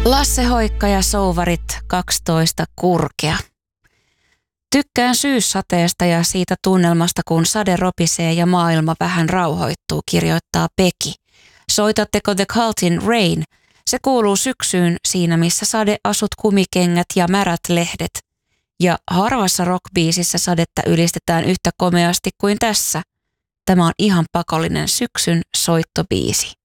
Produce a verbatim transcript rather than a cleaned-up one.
Lasse Hoikka ja Souvarit kaksitoista kurkea. Tykkään syyssateesta ja siitä tunnelmasta, kun sade ropisee ja maailma vähän rauhoittuu, kirjoittaa Peki. Soitatteko The Cultin Rain? Se kuuluu syksyyn siinä, missä sadeasut, kumikengät ja märät lehdet. Ja harvassa rockbiisissä sadetta ylistetään yhtä komeasti kuin tässä. Tämä on ihan pakollinen syksyn soittobiisi.